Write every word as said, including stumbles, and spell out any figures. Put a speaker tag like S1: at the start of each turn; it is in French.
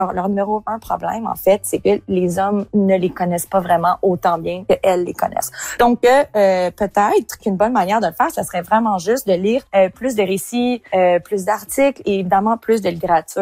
S1: Alors, leur numéro un problème, en fait, c'est que les hommes ne les connaissent pas vraiment autant bien qu'elles les connaissent. Donc, euh, peut-être qu'une bonne manière de le faire, ça serait vraiment juste de lire euh, plus de récits, euh, plus d'articles et évidemment plus de littérature